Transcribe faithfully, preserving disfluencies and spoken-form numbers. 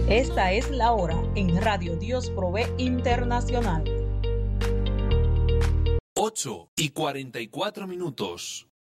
Esta es la hora en Radio Dios Provee Internacional. ocho y cuarenta y cuatro minutos.